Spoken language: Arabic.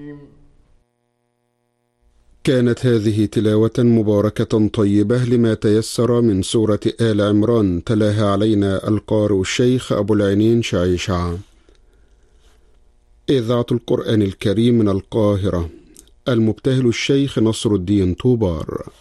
كانت هذه تلاوة مباركة طيبة لما تيسر من سورة آل عمران، تلاها علينا القارئ الشيخ أبو العينين شعيشع. إذاعة القرآن الكريم من القاهرة، المبتهل الشيخ نصر الدين طوبار.